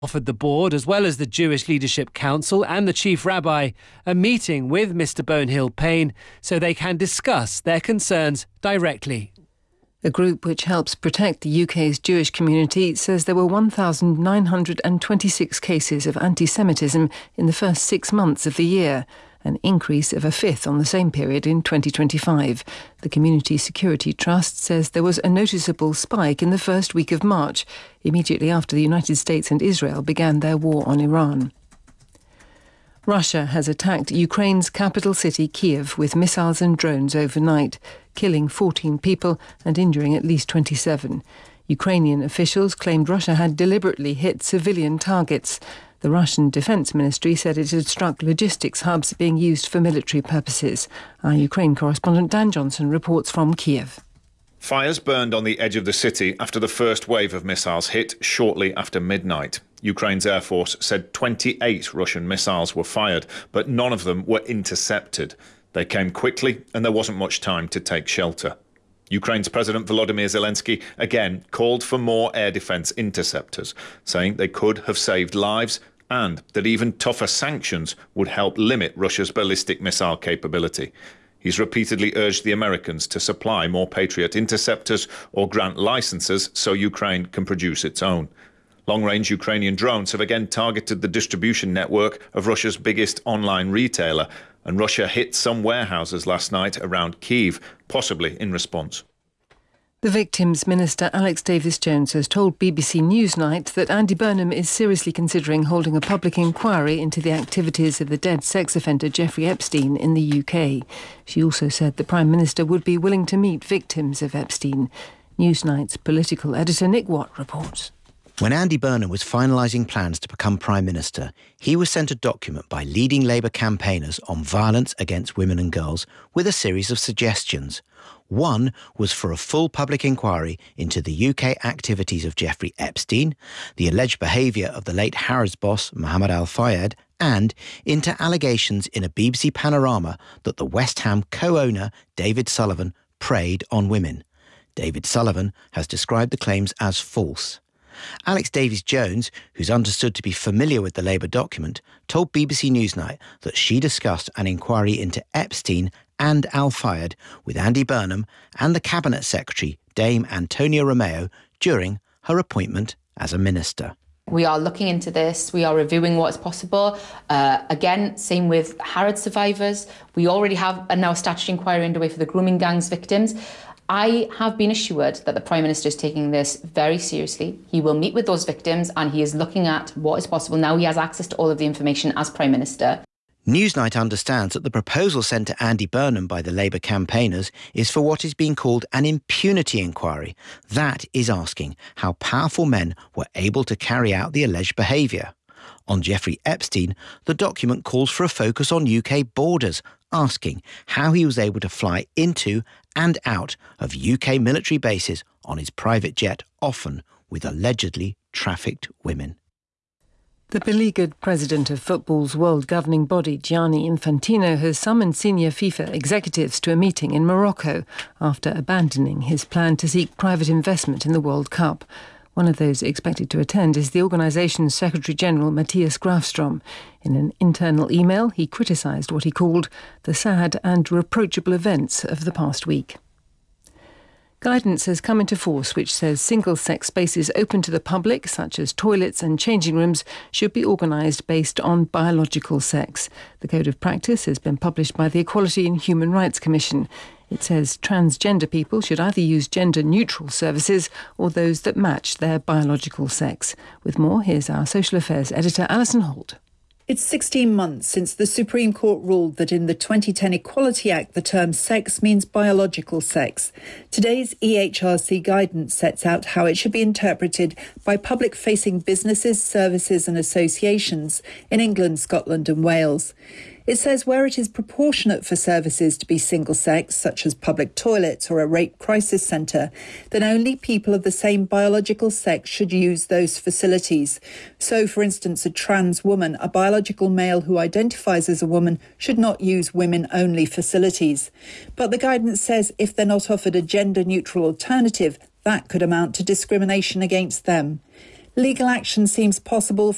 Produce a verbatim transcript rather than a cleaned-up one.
offered the board, as well as the Jewish Leadership Council and the Chief Rabbi, a meeting with Mr Bonehill-Payne so they can discuss their concerns directly. The group, which helps protect the U K's Jewish community, says there were one thousand nine hundred twenty-six cases of anti-Semitism in the first six months of the year, an increase of a fifth on the same period in twenty twenty-five. The Community Security Trust says there was a noticeable spike in the first week of March, immediately after the United States and Israel began their war on Iran. Russia has attacked Ukraine's capital city, Kiev, with missiles and drones overnight, killing fourteen people and injuring at least twenty-seven. Ukrainian officials claimed Russia had deliberately hit civilian targets. The Russian Defence Ministry said it had struck logistics hubs being used for military purposes. Our Ukraine correspondent Dan Johnson reports from Kiev. Fires burned on the edge of the city after the first wave of missiles hit shortly after midnight. Ukraine's Air Force said twenty-eight Russian missiles were fired, but none of them were intercepted. They came quickly and there wasn't much time to take shelter. Ukraine's President Volodymyr Zelensky again called for more air defence interceptors, saying they could have saved lives and that even tougher sanctions would help limit Russia's ballistic missile capability. He's repeatedly urged the Americans to supply more Patriot interceptors or grant licenses so Ukraine can produce its own. Long-range Ukrainian drones have again targeted the distribution network of Russia's biggest online retailer, and Russia hit some warehouses last night around Kyiv, possibly in response. The victims' minister Alex Davis-Jones has told B B C Newsnight that Andy Burnham is seriously considering holding a public inquiry into the activities of the dead sex offender Jeffrey Epstein in the U K. She also said the Prime Minister would be willing to meet victims of Epstein. Newsnight's political editor Nick Watt reports. When Andy Burnham was finalising plans to become Prime Minister, he was sent a document by leading Labour campaigners on violence against women and girls with a series of suggestions. One was for a full public inquiry into the U K activities of Jeffrey Epstein, the alleged behaviour of the late Harrods boss Mohammed Al Fayed, and into allegations in a B B C panorama that the West Ham co-owner David Sullivan preyed on women. David Sullivan has described the claims as false. Alex Davis-Jones, who's understood to be familiar with the Labour document, told B B C Newsnight that she discussed an inquiry into Epstein and Al Fayed with Andy Burnham and the Cabinet Secretary, Dame Antonia Romeo, during her appointment as a minister. We are looking into this. We are reviewing what's possible. Uh, again, same with Harrods survivors. We already have a now statutory inquiry underway for the grooming gangs victims. I have been assured that the Prime Minister is taking this very seriously. He will meet with those victims and he is looking at what is possible. Now he has access to all of the information as Prime Minister. Newsnight understands that the proposal sent to Andy Burnham by the Labour campaigners is for what is being called an impunity inquiry. That is asking how powerful men were able to carry out the alleged behaviour. On Jeffrey Epstein, the document calls for a focus on U K borders, asking how he was able to fly into and out of U K military bases on his private jet, often with allegedly trafficked women. The beleaguered president of football's world governing body, Gianni Infantino, has summoned senior FIFA executives to a meeting in Morocco after abandoning his plan to seek private investment in the World Cup. One of those expected to attend is the organisation's Secretary-General, Matthias Grafstrom. In an internal email, he criticised what he called the sad and reproachable events of the past week. Guidance has come into force which says single-sex spaces open to the public, such as toilets and changing rooms, should be organised based on biological sex. The Code of Practice has been published by the Equality and Human Rights Commission. It says transgender people should either use gender-neutral services or those that match their biological sex. With more, here's our Social Affairs editor, Alison Holt. It's sixteen months since the Supreme Court ruled that in the twenty ten Equality Act the term sex means biological sex. Today's E H R C guidance sets out how it should be interpreted by public-facing businesses, services and associations in England, Scotland and Wales. It says where it is proportionate for services to be single-sex, such as public toilets or a rape crisis centre, then only people of the same biological sex should use those facilities. So, for instance, a trans woman, a biological male who identifies as a woman, should not use women-only facilities. But the guidance says if they're not offered a gender-neutral alternative, that could amount to discrimination against them. Legal action seems possible